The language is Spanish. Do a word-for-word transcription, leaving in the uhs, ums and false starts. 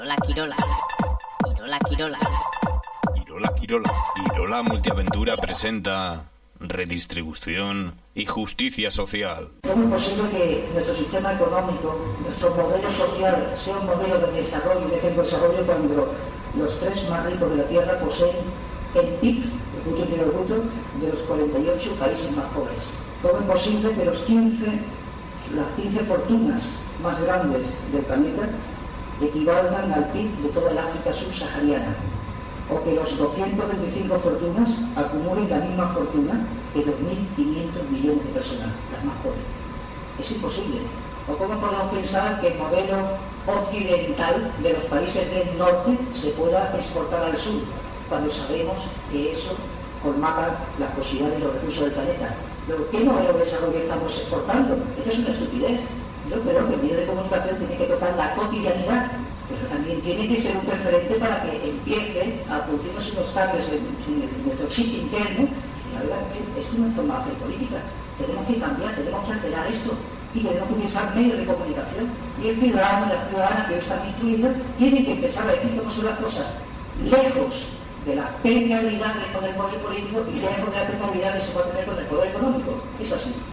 Irola Quirola. Irola Quirola. Irola Quirola. Irola Multiaventura presenta Redistribución y Justicia Social. ¿Cómo es posible que nuestro sistema económico, nuestro modelo social, sea un modelo de desarrollo y de ejemplo de desarrollo cuando los tres más ricos de la Tierra poseen el P I B, el Producto Interior Bruto, de los cuarenta y ocho países más pobres? ¿Cómo es posible que los quince, las quince fortunas más grandes del planeta equivalgan al P I B de toda el África subsahariana? O que los doscientas veinticinco fortunas acumulen la misma fortuna que dos mil quinientos millones de personas, las más pobres. Es imposible. ¿O cómo podemos pensar que el modelo occidental de los países del norte se pueda exportar al sur, cuando sabemos que eso colmata las posibilidades de los recursos del planeta? ¿Pero qué modelo de desarrollo estamos exportando? Esto es una estupidez. Yo creo que el medio de comunicación tiene que tocar la cotidianidad, pero también tiene que ser un referente para que empiece a producirnos unos cambios en, en, en nuestro chip interno. Y la verdad es que esto no es forma de hacer política. Tenemos que cambiar, tenemos que alterar esto y tenemos que utilizar medios de comunicación. Y el ciudadano y la ciudadana que hoy están instruidos tienen que empezar a decir cómo son las cosas, lejos de la permeabilidad con el poder político y lejos de la permeabilidad que se puede tener con el poder económico. Es así.